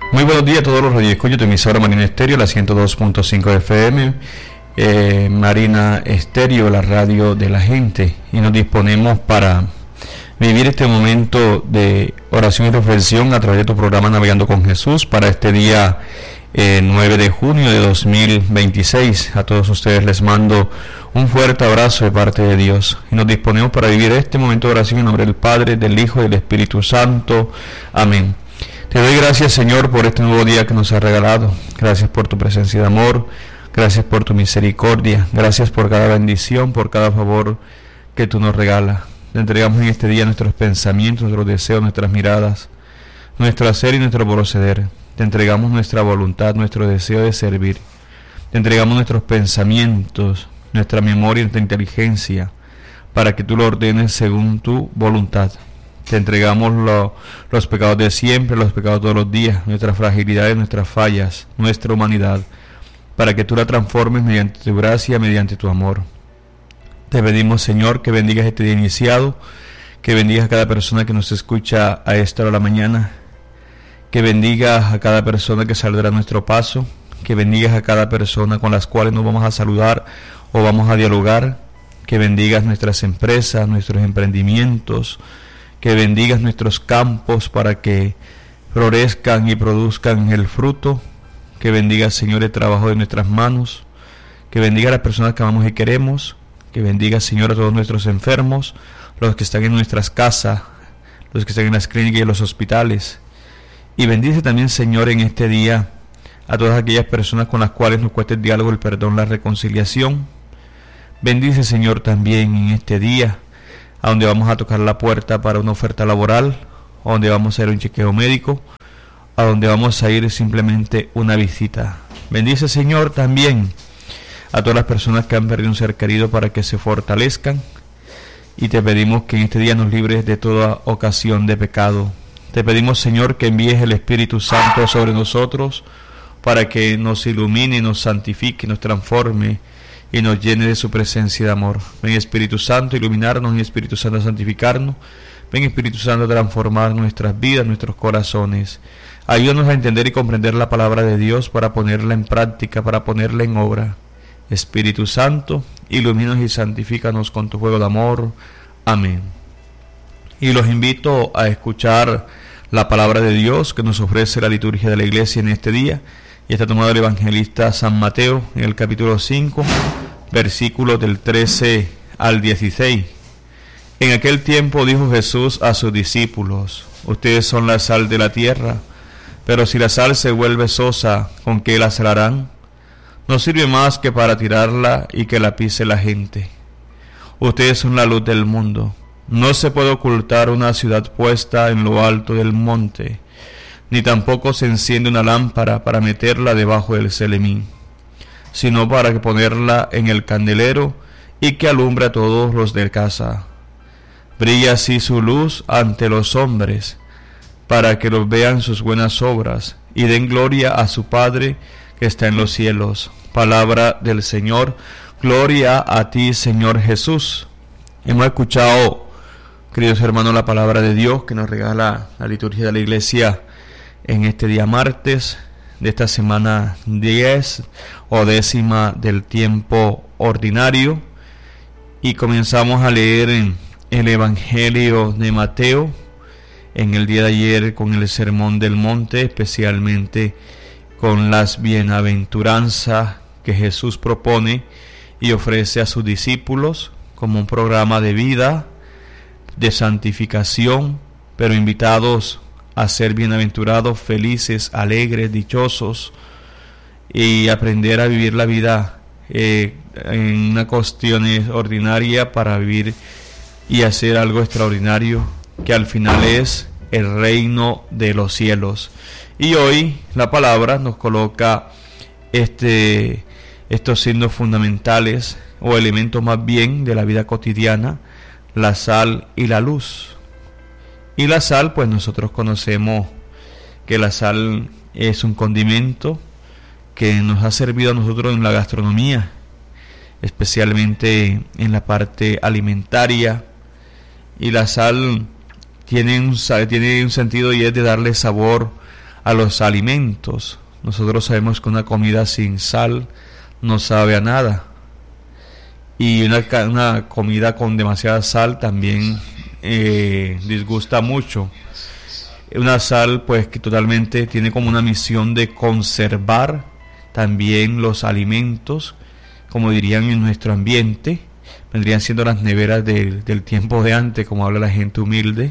Muy buenos días a todos los radioescuchas de emisora Marina Estéreo, la 102.5 FM, Marina Estéreo, la radio de la gente, y nos disponemos para vivir este momento de oración y reflexión a través de tu programa Navegando con Jesús para este día 9 de junio de 2026. A todos ustedes les mando un fuerte abrazo de parte de Dios y nos disponemos para vivir este momento de oración en nombre del Padre, del Hijo y del Espíritu Santo. Amén. Te doy gracias, Señor, por este nuevo día que nos has regalado. Gracias por tu presencia de amor, gracias por tu misericordia, gracias por cada bendición, por cada favor que tú nos regalas. Te entregamos en este día nuestros pensamientos, nuestros deseos, nuestras miradas, nuestro hacer y nuestro proceder. Te entregamos nuestra voluntad, nuestro deseo de servir. Te entregamos nuestros pensamientos, nuestra memoria y nuestra inteligencia, para que tú lo ordenes según tu voluntad. Te entregamos los pecados de siempre, los pecados de todos los días, nuestras fragilidades, nuestras fallas, nuestra humanidad, para que tú la transformes mediante tu gracia, mediante tu amor. Te pedimos, Señor, que bendigas este día iniciado, que bendigas a cada persona que nos escucha a esta hora de la mañana, que bendigas a cada persona que saldrá a nuestro paso, que bendigas a cada persona con las cuales nos vamos a saludar o vamos a dialogar, que bendigas nuestras empresas, nuestros emprendimientos, que bendigas nuestros campos para que florezcan y produzcan el fruto, que bendigas, Señor, el trabajo de nuestras manos, que bendiga a las personas que amamos y queremos, que bendiga, Señor, a todos nuestros enfermos, los que están en nuestras casas, los que están en las clínicas y en los hospitales, y bendice también, Señor, en este día a todas aquellas personas con las cuales nos cuesta el diálogo, el perdón, la reconciliación. Bendice, Señor, también en este día a donde vamos a tocar la puerta para una oferta laboral, a donde vamos a ir a un chequeo médico, a donde vamos a ir simplemente una visita. Bendice, Señor, también a todas las personas que han perdido un ser querido para que se fortalezcan, y te pedimos que en este día nos libres de toda ocasión de pecado. Te pedimos, Señor, que envíes el Espíritu Santo sobre nosotros para que nos ilumine, nos santifique, nos transforme y nos llene de su presencia de amor. Ven, Espíritu Santo, a iluminarnos, ven, Espíritu Santo, a santificarnos, ven, Espíritu Santo, a transformar nuestras vidas, nuestros corazones. Ayúdanos a entender y comprender la palabra de Dios para ponerla en práctica, para ponerla en obra. Espíritu Santo, ilumínanos y santifícanos con tu fuego de amor. Amén. Y los invito a escuchar la palabra de Dios que nos ofrece la liturgia de la Iglesia en este día, y está tomado del evangelista San Mateo en el capítulo 5, versículos del 13 al 16. En aquel tiempo dijo Jesús a sus discípulos: ustedes son la sal de la tierra, pero si la sal se vuelve sosa, ¿con qué la salarán? No sirve más que para tirarla y que la pise la gente. Ustedes son la luz del mundo. No se puede ocultar una ciudad puesta en lo alto del monte, ni tampoco se enciende una lámpara para meterla debajo del celemín, sino para que ponerla en el candelero y que alumbre a todos los de casa. Brilla así su luz ante los hombres, para que los vean sus buenas obras y den gloria a su Padre que está en los cielos. Palabra del Señor. Gloria a ti, Señor Jesús. Hemos escuchado, queridos hermanos, la palabra de Dios que nos regala la liturgia de la Iglesia en este día martes de esta semana 10 o 10ª del tiempo ordinario, y comenzamos a leer en el Evangelio de Mateo en el día de ayer con el Sermón del Monte, especialmente con las bienaventuranzas que Jesús propone y ofrece a sus discípulos como un programa de vida, de santificación, pero invitados a ser bienaventurados, felices, alegres, dichosos, y aprender a vivir la vida en una cuestión ordinaria para vivir y hacer algo extraordinario que al final es el reino de los cielos. Y hoy la palabra nos coloca estos signos fundamentales o elementos más bien de la vida cotidiana: la sal y la luz. Y la sal, pues nosotros conocemos que la sal es un condimento que nos ha servido a nosotros en la gastronomía, especialmente en la parte alimentaria, y la sal tiene un sentido, y es de darle sabor a los alimentos. Nosotros sabemos que una comida sin sal no sabe a nada, y una comida con demasiada sal también disgusta mucho. Una sal pues que totalmente tiene como una misión de conservar también los alimentos, como dirían en nuestro ambiente, vendrían siendo las neveras del tiempo de antes, como habla la gente humilde.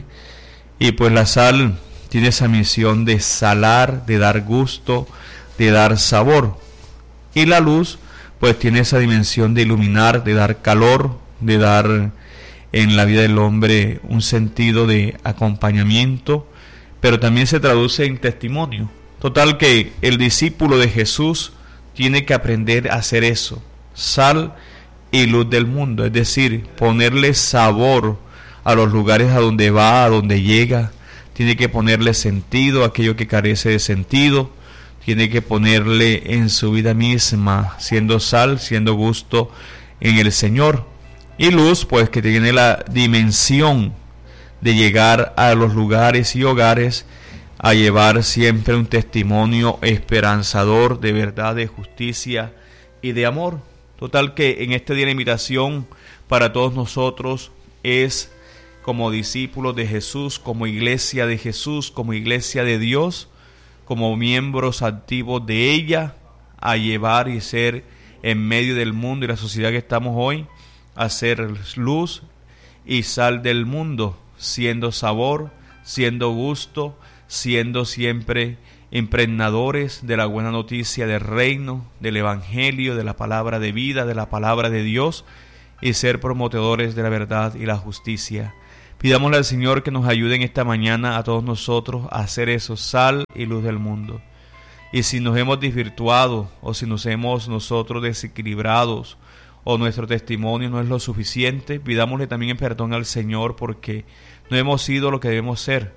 Y pues la sal tiene esa misión de salar, de dar gusto, de dar sabor. Y la luz pues tiene esa dimensión de iluminar, de dar calor, de dar en la vida del hombre un sentido de acompañamiento, pero también se traduce en testimonio. Total que el discípulo de Jesús tiene que aprender a hacer eso, sal y luz del mundo, es decir, ponerle sabor a los lugares a donde va, a donde llega. Tiene que ponerle sentido a aquello que carece de sentido. Tiene que ponerle en su vida misma, siendo sal, siendo gusto en el Señor. Y luz, pues que tiene la dimensión de llegar a los lugares y hogares, a llevar siempre un testimonio esperanzador de verdad, de justicia y de amor. Total que en este día la invitación para todos nosotros es, como discípulos de Jesús, como iglesia de Jesús, como iglesia de Dios, como miembros activos de ella, a llevar y ser en medio del mundo y la sociedad que estamos hoy, a ser luz y sal del mundo, siendo sabor, siendo gusto, siendo siempre impregnadores de la buena noticia del reino, del evangelio, de la palabra de vida, de la palabra de Dios, y ser promotores de la verdad y la justicia. Pidámosle al Señor que nos ayude en esta mañana a todos nosotros a hacer eso, sal y luz del mundo. Y si nos hemos desvirtuado, o si nos hemos nosotros desequilibrados, o nuestro testimonio no es lo suficiente, pidámosle también perdón al Señor porque no hemos sido lo que debemos ser.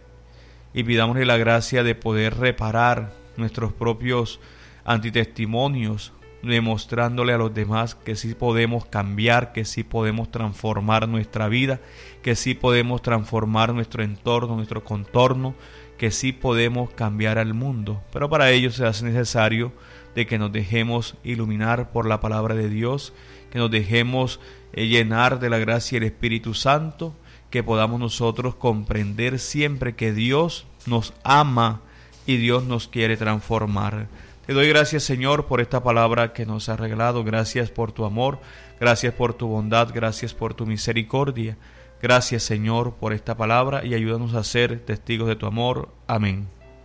Y pidámosle la gracia de poder reparar nuestros propios antitestimonios, demostrándole a los demás que sí podemos cambiar, que sí podemos transformar nuestra vida, que sí podemos transformar nuestro entorno, nuestro contorno, que sí podemos cambiar al mundo. Pero para ello se hace necesario de que nos dejemos iluminar por la palabra de Dios, que nos dejemos llenar de la gracia y el Espíritu Santo, que podamos nosotros comprender siempre que Dios nos ama y Dios nos quiere transformar. Te doy gracias, Señor, por esta palabra que nos has regalado. Gracias por tu amor, gracias por tu bondad, gracias por tu misericordia. Gracias, Señor, por esta palabra y ayúdanos a ser testigos de tu amor. Amén.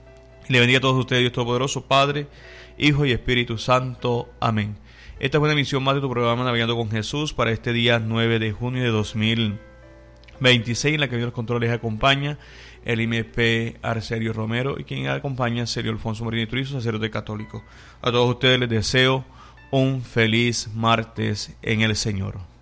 Le bendiga a todos ustedes, Dios Todopoderoso, Padre, Hijo y Espíritu Santo. Amén. Esta es una emisión más de tu programa Navegando con Jesús para este día 9 de junio de 2026, en la que Dios los controles acompaña el IMP Arcerio Romero y quien acompaña Sergio Alfonso Morini Turizo, sacerdote católico. A todos ustedes les deseo un feliz martes en el Señor.